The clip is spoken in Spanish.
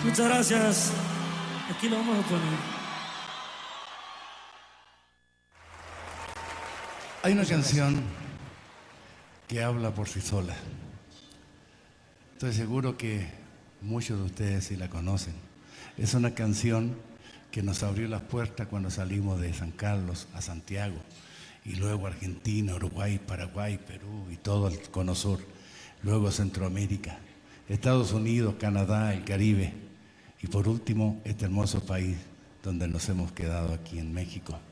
Muchas gracias. Aquí lo vamos a poner. Hay una canción que habla por sí sola. Estoy seguro que muchos de ustedes sí la conocen. Es una canción que nos abrió las puertas cuando salimos de San Carlos a Santiago y luego Argentina, Uruguay, Paraguay, Perú y todo el Cono Sur, luego Centroamérica, Estados Unidos, Canadá, el Caribe y por último este hermoso país donde nos hemos quedado aquí en México.